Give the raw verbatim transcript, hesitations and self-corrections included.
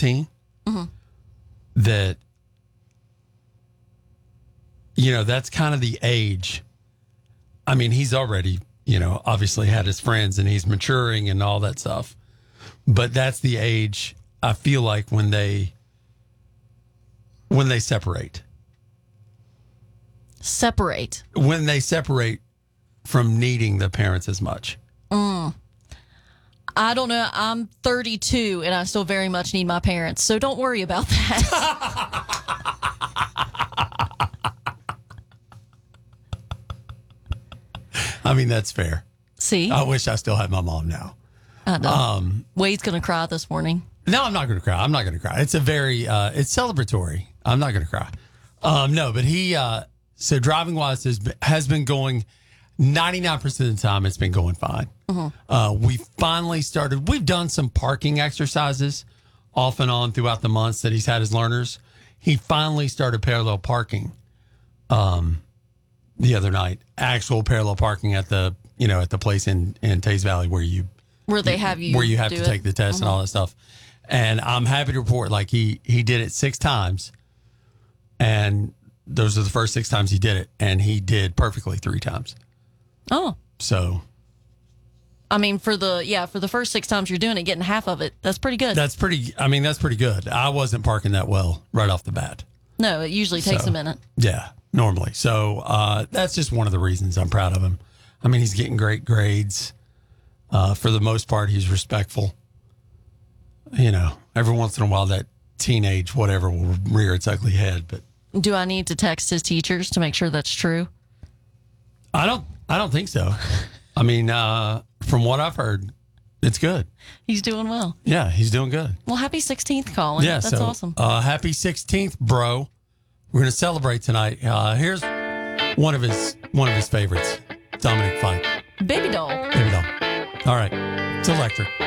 fifteen, mm-hmm. that, you know, that's kind of the age. I mean, he's already, you know, obviously had his friends and he's maturing and all that stuff. But that's the age, I feel like, when they when they separate. Separate. When they separate from needing the parents as much. Mm. I don't know. I'm thirty-two and I still very much need my parents. So don't worry about that. I mean, that's fair. See? I wish I still had my mom now. I know. Um, Wade's going to cry this morning. No, I'm not going to cry. I'm not going to cry. It's a very, uh, it's celebratory. I'm not going to cry. Um, no, but he, uh, so driving wise has been, has been going ninety-nine percent of the time. It's been going fine. Mm-hmm. Uh, we finally started, we've done some parking exercises off and on throughout the months that he's had his learners. He finally started parallel parking, um, the other night, actual parallel parking at the, you know, at the place in, in Tays Valley where you, where they have you, where you have do to it. take the test mm-hmm. and all that stuff. And I'm happy to report, like he, he did it six times and those are the first six times he did it. And he did perfectly three times. Oh, so, I mean, for the, yeah, for the first six times you're doing it, getting half of it, that's pretty good. That's pretty, I mean, that's pretty good. I wasn't parking that well right off the bat. No, it usually takes so, a minute. Yeah, normally. So, uh, that's just one of the reasons I'm proud of him. I mean, he's getting great grades. Uh, for the most part, he's respectful. You know, every once in a while, that teenage whatever will rear its ugly head. But do I need to text his teachers to make sure that's true? I don't. I don't think so. I mean, uh, from what I've heard, it's good. He's doing well. Yeah, he's doing good. Well, happy sixteenth, Colin. Yeah, that's so, awesome. Uh, happy sixteenth, bro. We're going to celebrate tonight. Uh, here's one of his one of his favorites, Dominic Fike. Baby doll. Baby doll. All right. It's Electric.